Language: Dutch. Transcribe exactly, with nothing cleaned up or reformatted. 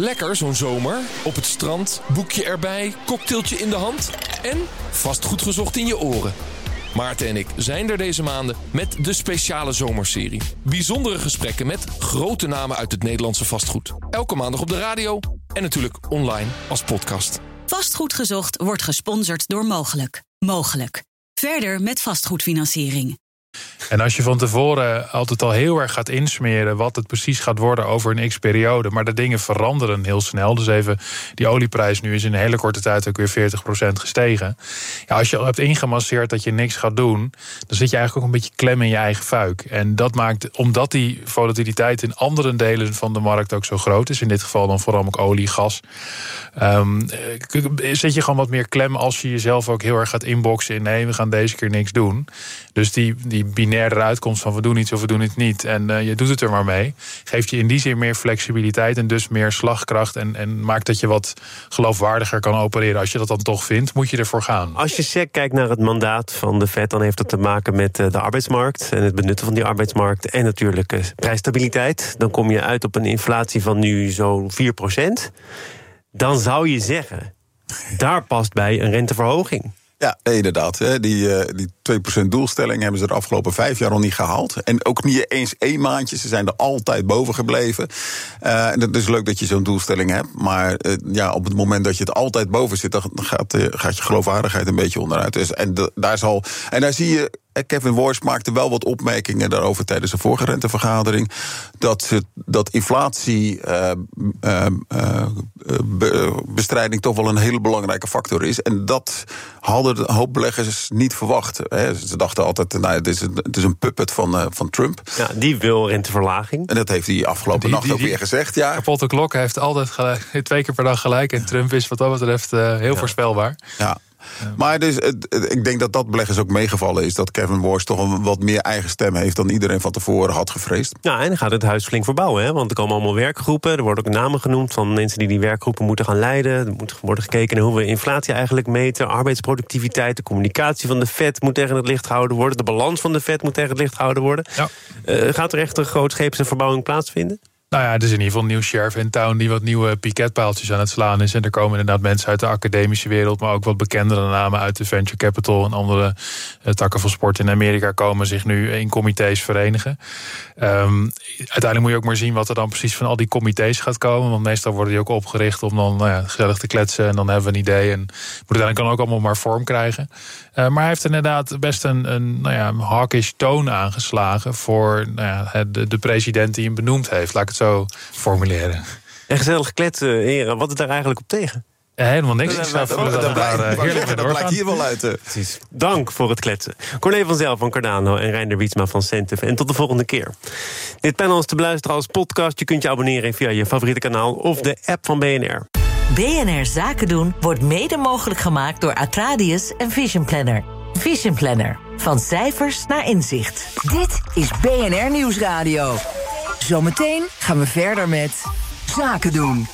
Lekker zo'n zomer. Op het strand, boekje erbij, cocktailtje in de hand en vastgoed gezocht in je oren. Maarten en ik zijn er deze maanden met de speciale zomerserie. Bijzondere gesprekken met grote namen uit het Nederlandse vastgoed. Elke maandag op de radio en natuurlijk online als podcast. Vastgoed gezocht wordt gesponsord door Mogelijk. Mogelijk. Verder met vastgoedfinanciering. En als je van tevoren altijd al heel erg gaat insmeren wat het precies gaat worden over een x-periode, maar de dingen veranderen heel snel. Dus even, die olieprijs nu is in een hele korte tijd ook weer veertig procent gestegen. Ja, als je al hebt ingemasseerd dat je niks gaat doen, dan zit je eigenlijk ook een beetje klem in je eigen fuik. En dat maakt, omdat die volatiliteit in andere delen van de markt ook zo groot is, in dit geval dan vooral ook olie, gas, um, zit je gewoon wat meer klem als je jezelf ook heel erg gaat inboxen in nee, we gaan deze keer niks doen. Dus die, die binaire uitkomst van we doen iets of we doen het niet en uh, je doet het er maar mee, geeft je in die zin meer flexibiliteit en dus meer slagkracht en, en maakt dat je wat geloofwaardiger kan opereren. Als je dat dan toch vindt, moet je ervoor gaan. Als je sec kijkt naar het mandaat van de Fed, dan heeft dat te maken met uh, de arbeidsmarkt en het benutten van die arbeidsmarkt en natuurlijk uh, prijsstabiliteit. Dan kom je uit op een inflatie van nu zo'n vier procent. Dan zou je zeggen, daar past bij een renteverhoging. Ja, inderdaad. Die, die twee procent doelstelling hebben ze de afgelopen vijf jaar al niet gehaald. En ook niet eens één maandje. Ze zijn er altijd boven gebleven. Uh, en het is leuk dat je zo'n doelstelling hebt. Maar uh, ja, op het moment dat je het altijd boven zit, dan gaat, uh, gaat je geloofwaardigheid een beetje onderuit. Dus, en, de, daar zal, en daar zie je. Kevin Warsh maakte wel wat opmerkingen daarover tijdens de vorige rentevergadering. Dat, ze, dat inflatie uh, uh, uh, be, bestrijding toch wel een hele belangrijke factor is. En dat hadden een hoop beleggers niet verwacht. Hè. Ze dachten altijd, nou, het, is een, het is een puppet van, uh, van Trump. Ja, die wil renteverlaging. En dat heeft hij afgelopen die, nacht die, die, ook weer gezegd. Ja. Kapotte klok heeft altijd gelijk, twee keer per dag gelijk. En Trump is wat dat betreft uh, heel ja. voorspelbaar. Ja. Maar dus, ik denk dat dat beleggers ook meegevallen is. Dat Kevin Warsh toch een wat meer eigen stem heeft dan iedereen van tevoren had gevreesd. Ja, en dan gaat het huis flink verbouwen. Hè? Want er komen allemaal werkgroepen. Er worden ook namen genoemd van mensen die die werkgroepen moeten gaan leiden. Er moet worden gekeken naar hoe we inflatie eigenlijk meten. Arbeidsproductiviteit, de communicatie van de Fed moet tegen het licht gehouden worden. De balans van de Fed moet tegen het licht gehouden worden. Ja. Uh, gaat er echt een grootscheepse verbouwing plaatsvinden? Nou ja, het is in ieder geval een nieuw sheriff in town die wat nieuwe piketpaaltjes aan het slaan is. En er komen inderdaad mensen uit de academische wereld, maar ook wat bekendere namen uit de venture capital en andere uh, takken van sport in Amerika komen zich nu in comité's verenigen. Um, uiteindelijk moet je ook maar zien wat er dan precies van al die comité's gaat komen. Want meestal worden die ook opgericht om dan nou ja, gezellig te kletsen en dan hebben we een idee. En moet uiteindelijk dan ook allemaal maar vorm krijgen. Uh, maar hij heeft inderdaad best een, een nou ja, hawkish toon aangeslagen voor nou ja, de, de president die hem benoemd heeft. Laat ik het zo formuleren. En gezellig kletsen, heren. Wat is daar eigenlijk op tegen? Ja, helemaal niks. Ik zou voelen dat, dat, dat, dat, dat, dat, dat blijkt hier wel uit. Uh. Precies. Dank voor het kletsen. Corné van Zijl van Cardano en Reiner Wietsma van Centef. En tot de volgende keer. Dit panel is te beluisteren als podcast. Je kunt je abonneren via je favoriete kanaal of de app van B N R. B N R Zaken doen wordt mede mogelijk gemaakt door Atradius en Vision Planner. Vision Planner. Van cijfers naar inzicht. Dit is B N R Nieuwsradio. Zometeen gaan we verder met Zaken doen.